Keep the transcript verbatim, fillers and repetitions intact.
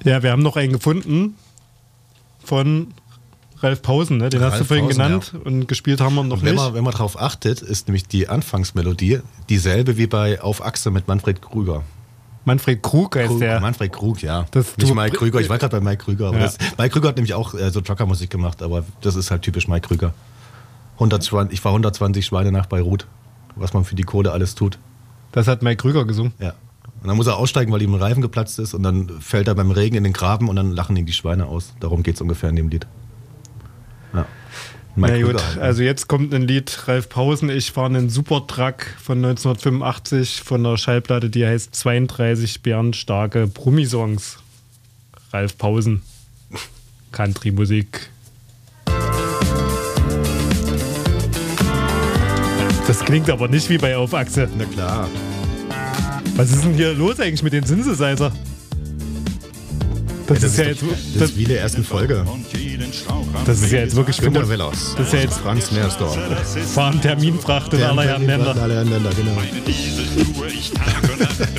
Ja, wir haben noch einen gefunden von Ralf Pausen, ne? Den Ralf hast du vorhin Pausen, genannt ja. und gespielt haben wir noch wenn nicht. man, wenn man darauf achtet, ist nämlich die Anfangsmelodie dieselbe wie bei Auf Achse mit Manfred Krüger. Manfred Krug heißt Krug, der. Manfred Krug, ja. Das, Nicht du, Mike Krüger, ich war gerade bei Mike Krüger. Aber Ja. das, Mike Krüger hat nämlich auch äh, so Trucker-Musik gemacht, aber das ist halt typisch Mike Krüger. hundertzwanzig, ich war hundertzwanzig Schweine nach Beirut, was man für die Kohle alles tut. Das hat Mike Krüger gesungen. Ja. Und dann muss er aussteigen, weil ihm ein Reifen geplatzt ist und dann fällt er beim Regen in den Graben und dann lachen ihm die Schweine aus. Darum geht es ungefähr in dem Lied. Ja. Na Mike gut, Krüger halt, ne? also jetzt kommt ein Lied, Ralf Pausen. Ich fahre einen Supertruck von neunzehnhundertfünfundachtzig von der Schallplatte, die heißt zweiunddreißig bärenstarke Brummi-Songs. Ralf Pausen. Country-Musik. Das klingt aber nicht wie bei Auf Achse. Na klar. Was ist denn hier los eigentlich mit den Synthesizer? Das, Ja, das ist ja ist jetzt, doch- das das, ist wie der ersten Folge. das ist ja jetzt wirklich Günter fünfund- Wellers. Das ist ja jetzt Franz Meersdorf. Fahren Terminfracht in aller Herren Länder. Aller Herren Länder, genau. Meine Dieseltour, ich tag und nacht